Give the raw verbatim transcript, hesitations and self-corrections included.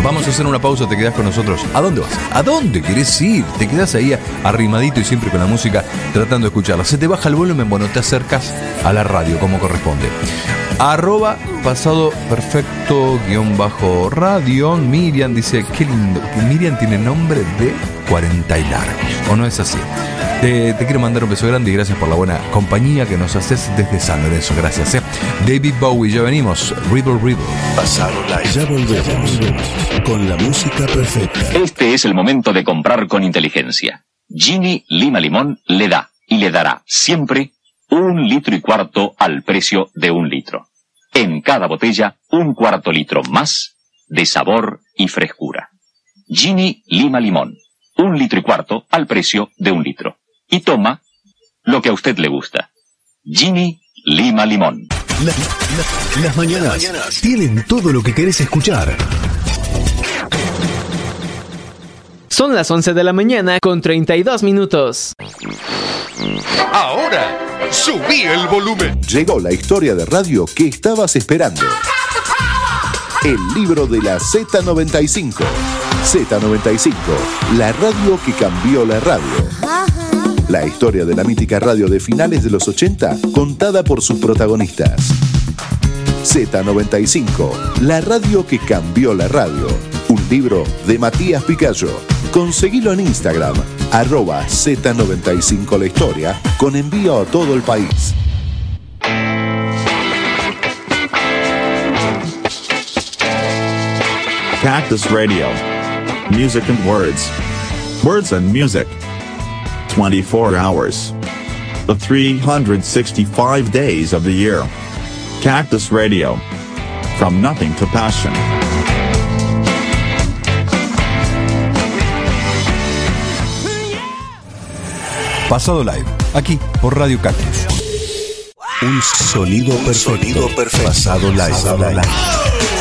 Vamos a hacer una pausa, te quedás con nosotros. ¿A dónde vas? ¿A dónde querés ir? Te quedás ahí arrimadito y siempre con la música tratando de escucharla. Se te baja el volumen, bueno, te acercas a la radio como corresponde. Arroba pasado perfecto guión bajo radio. Miriam dice, qué lindo, que Miriam tiene nombre de cuarenta y largos, ¿o no es así? Te, te quiero mandar un beso grande y gracias por la buena compañía que nos haces desde San Lorenzo. Gracias, ¿eh? David Bowie, ya venimos. Rebel Rebel. Pasado Live. Ya volvemos con la música perfecta. Este es el momento de comprar con inteligencia. Gini Lima Limón le da y le dará siempre un litro y cuarto al precio de un litro. En cada botella, un cuarto litro más de sabor y frescura. Gini Lima Limón. Un litro y cuarto al precio de un litro. Y toma lo que a usted le gusta. Gini Lima Limón. La, la, las mañanas, las mañanas tienen todo lo que querés escuchar. Son las once de la mañana con treinta y dos minutos. Ahora, subí el volumen. Llegó la historia de radio que estabas esperando. El libro de la Z noventa y cinco. Z noventa y cinco, la radio que cambió la radio. La historia de la mítica radio de finales de los ochenta, contada por sus protagonistas. Z noventa y cinco, la radio que cambió la radio. Un libro de Matías Picayo. Conseguilo en Instagram, arroba Z noventa y cinco la historia, con envío a todo el país. Cactus Radio. Music and words. Words and music. twenty-four hours. The three hundred sixty-five days of the year. Cactus Radio. From nothing to passion. Pasado Live, aquí por Radio Cactus. Un sonido perfecto. Pasado Live. Pasado live.